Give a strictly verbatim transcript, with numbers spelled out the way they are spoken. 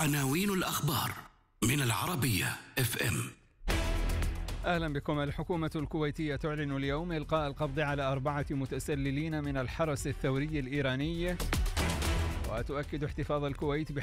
عناوين الأخبار من العربية اف ام. أهلا بكم. الحكومة الكويتية تعلن اليوم إلقاء القبض على أربعة متسللين من الحرس الثوري الإيراني، وتؤكد احتفاظ الكويت